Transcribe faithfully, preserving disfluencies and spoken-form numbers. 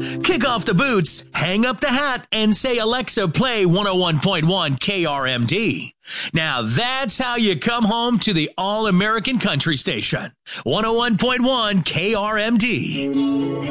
Kick off the boots, hang up the hat, and say, Alexa, play one oh one point one K R M D. Now that's how you come home to the All-American Country Station. one oh one point one K R M D.